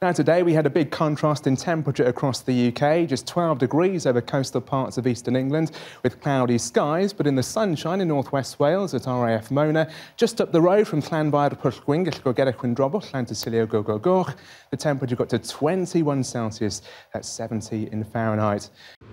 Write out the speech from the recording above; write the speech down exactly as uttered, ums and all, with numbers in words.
Now today we had a big contrast in temperature across the U K, just twelve degrees over coastal parts of eastern England with cloudy skies, but in the sunshine in North West Wales at R A F Mona, just up the road from Llanfair Pwllgwyn, Gellgorgera Chwindrobwll, Llantysilio Gogogoch, the temperature got to twenty-one Celsius, that's seventy in Fahrenheit.